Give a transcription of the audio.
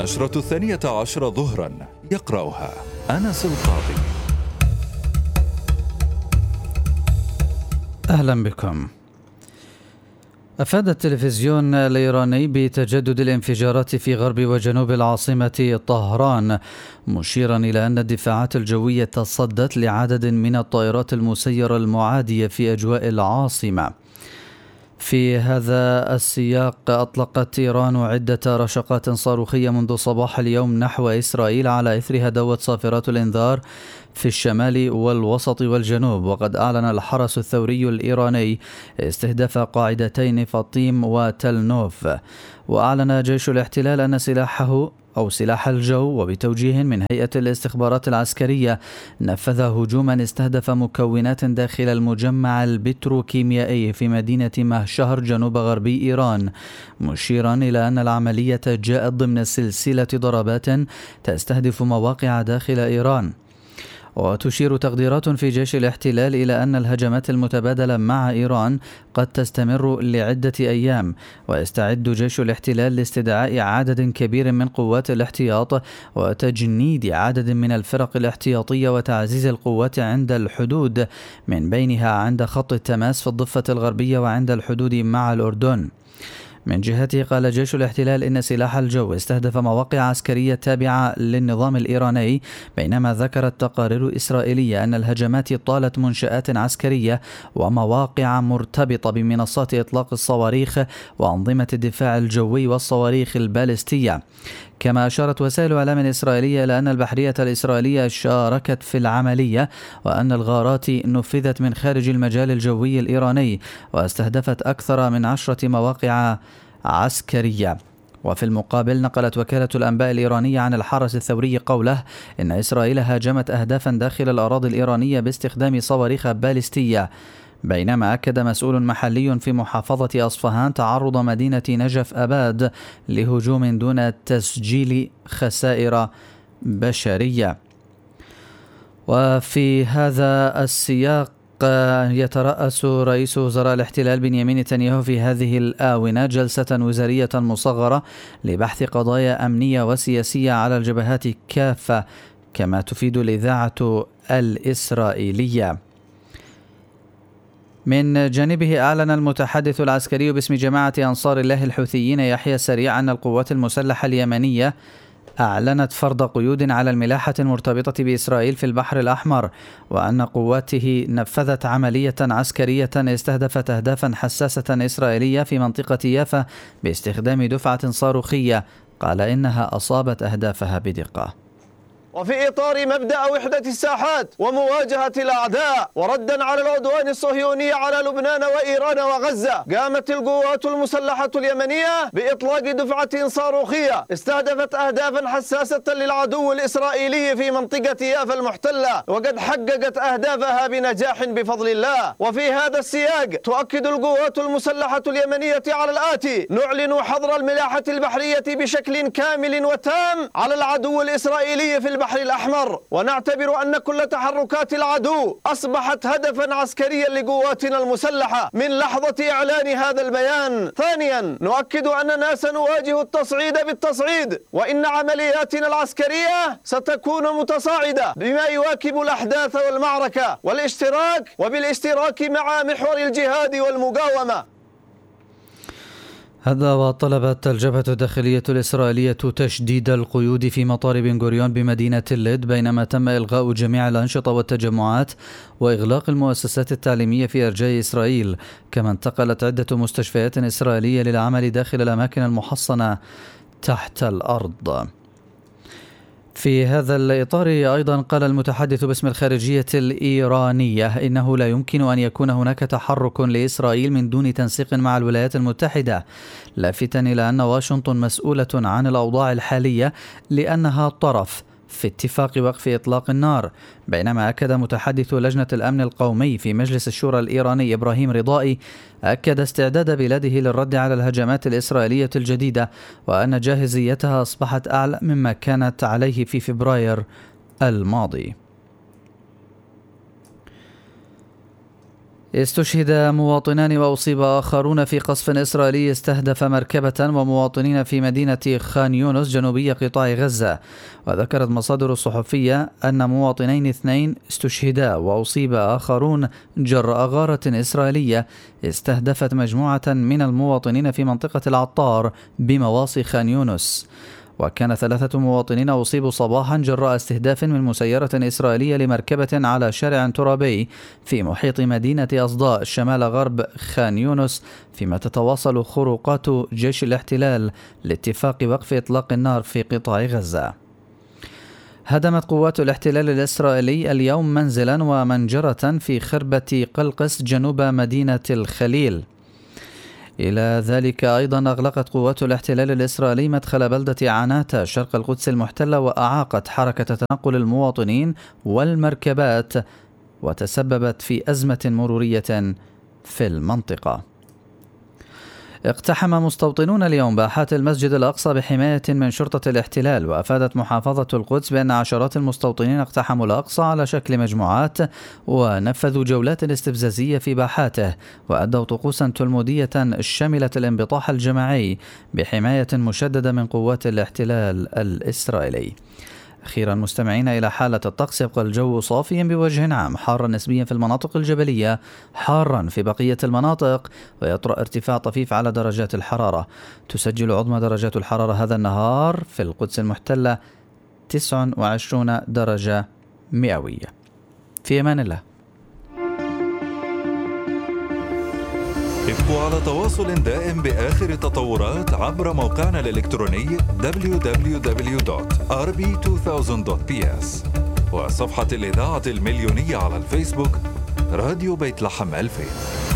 النشرة 12 ظهرا، يقرأها أنس القاضي. أهلا بكم. أفاد التلفزيون الإيراني بتجدد الانفجارات في غرب وجنوب العاصمة طهران، مشيرا إلى أن الدفاعات الجوية تصدت لعدد من الطائرات المسيرة المعادية في أجواء العاصمة. في هذا السياق أطلقت إيران عدة رشقات صاروخية منذ صباح اليوم نحو إسرائيل على إثرها دوت صافرات الإنذار في الشمال والوسط والجنوب. وقد أعلن الحرس الثوري الإيراني استهداف قاعدتين فطيم وتل نوف. وأعلن جيش الاحتلال أن سلاح الجو وبتوجيه من هيئة الاستخبارات العسكرية نفذ هجوما استهدف مكونات داخل المجمع البتروكيميائي في مدينة مهشهر جنوب غربي إيران، مشيرا إلى أن العملية جاءت ضمن سلسلة ضربات تستهدف مواقع داخل إيران. وتشير تقديرات في جيش الاحتلال إلى أن الهجمات المتبادلة مع إيران قد تستمر لعدة أيام، ويستعد جيش الاحتلال لاستدعاء عدد كبير من قوات الاحتياط وتجنيد عدد من الفرق الاحتياطية وتعزيز القوات عند الحدود، من بينها عند خط التماس في الضفة الغربية وعند الحدود مع الأردن. من جهته قال جيش الاحتلال إن سلاح الجو استهدف مواقع عسكرية تابعة للنظام الإيراني، بينما ذكرت تقارير إسرائيلية أن الهجمات طالت منشآت عسكرية ومواقع مرتبطة بمنصات إطلاق الصواريخ وأنظمة الدفاع الجوي والصواريخ البالستية. كما أشارت وسائل إعلام إسرائيلية إلى أن البحرية الإسرائيلية شاركت في العملية، وأن الغارات نفذت من خارج المجال الجوي الإيراني واستهدفت أكثر من 10 مواقع عسكرية. وفي المقابل نقلت وكالة الأنباء الإيرانية عن الحرس الثوري قوله إن إسرائيل هاجمت أهدافا داخل الأراضي الإيرانية باستخدام صواريخ باليستية، بينما أكد مسؤول محلي في محافظة أصفهان تعرض مدينة نجف أباد لهجوم دون تسجيل خسائر بشرية. وفي هذا السياق يترأس رئيس وزراء الاحتلال بنيامين نتنياهو في هذه الآونة جلسة وزارية مصغرة لبحث قضايا أمنية وسياسية على الجبهات كافة، كما تفيد الإذاعة الإسرائيلية. من جانبه أعلن المتحدث العسكري باسم جماعة أنصار الله الحوثيين يحيى سريع أن القوات المسلحة اليمنية أعلنت فرض قيود على الملاحة المرتبطة بإسرائيل في البحر الأحمر، وأن قواته نفذت عملية عسكرية استهدفت أهدافا حساسة إسرائيلية في منطقة يافا باستخدام دفعة صاروخية، قال إنها أصابت أهدافها بدقة. وفي إطار مبدأ وحدة الساحات ومواجهة الأعداء وردا على العدوان الصهيوني على لبنان وإيران وغزة، قامت القوات المسلحة اليمنية بإطلاق دفعة صاروخية استهدفت أهدافا حساسة للعدو الإسرائيلي في منطقة يافا المحتلة، وقد حققت أهدافها بنجاح بفضل الله. وفي هذا السياق تؤكد القوات المسلحة اليمنية على الآتي: نعلن حظر الملاحة البحرية بشكل كامل وتام على العدو الإسرائيلي في البحر الأحمر، ونعتبر أن كل تحركات العدو أصبحت هدفا عسكريا لقواتنا المسلحة من لحظة إعلان هذا البيان. ثانيا، نؤكد أننا سنواجه التصعيد بالتصعيد، وإن عملياتنا العسكرية ستكون متصاعدة بما يواكب الأحداث والمعركة وبالاشتراك مع محور الجهاد والمقاومة. هذا وطلبت الجبهة الداخلية الإسرائيلية تشديد القيود في مطار بن غوريون بمدينة اللد، بينما تم إلغاء جميع الأنشطة والتجمعات وإغلاق المؤسسات التعليمية في أرجاء إسرائيل. كما انتقلت عدة مستشفيات إسرائيلية للعمل داخل الأماكن المحصنة تحت الأرض. في هذا الإطار أيضا قال المتحدث باسم الخارجية الإيرانية إنه لا يمكن أن يكون هناك تحرك لإسرائيل من دون تنسيق مع الولايات المتحدة، لافتا إلى أن واشنطن مسؤولة عن الأوضاع الحالية لأنها طرف في اتفاق وقف إطلاق النار. بينما أكد متحدث لجنة الأمن القومي في مجلس الشورى الإيراني إبراهيم رضائي أكد استعداد بلاده للرد على الهجمات الإسرائيلية الجديدة، وأن جاهزيتها أصبحت أعلى مما كانت عليه في فبراير الماضي. استشهد مواطنان وأصيب آخرون في قصف إسرائيلي استهدف مركبة ومواطنين في مدينة خان يونس جنوبي قطاع غزة. وذكرت مصادر صحفية أن مواطنين 2 استشهدا وأصيب آخرون جراء غارة إسرائيلية استهدفت مجموعة من المواطنين في منطقة العطار بمواصي خان يونس. وكان 3 مواطنين أصيبوا صباحا جراء استهداف من مسيرة إسرائيلية لمركبة على شارع ترابي في محيط مدينة أصداء شمال غرب خان يونس، فيما تتواصل خروقات جيش الاحتلال لاتفاق وقف إطلاق النار في قطاع غزة. هدمت قوات الاحتلال الإسرائيلي اليوم منزلا ومنجرة في خربة قلقس جنوب مدينة الخليل. إلى ذلك أيضا أغلقت قوات الاحتلال الإسرائيلي مدخل بلدة عناتة شرق القدس المحتلة وأعاقت حركة تنقل المواطنين والمركبات وتسببت في أزمة مرورية في المنطقة. اقتحم مستوطنون اليوم باحات المسجد الأقصى بحماية من شرطة الاحتلال. وأفادت محافظة القدس بأن عشرات المستوطنين اقتحموا الأقصى على شكل مجموعات ونفذوا جولات استفزازية في باحاته وأدوا طقوسا تلمودية شملت الانبطاح الجماعي بحماية مشددة من قوات الاحتلال الإسرائيلي. أخيرا مستمعين إلى حالة الطقس، يبقى الجو صافيا بوجه عام، حارا نسبيا في المناطق الجبلية، حارا في بقية المناطق، ويطرأ ارتفاع طفيف على درجات الحرارة. تسجل عظمى درجات الحرارة هذا النهار في القدس المحتلة 29 درجة مئوية. في أمان الله. ابقوا على تواصل دائم بآخر التطورات عبر موقعنا الإلكتروني www.rb2000.ps وصفحة الإذاعة المليونية على الفيسبوك راديو بيت لحم 2000.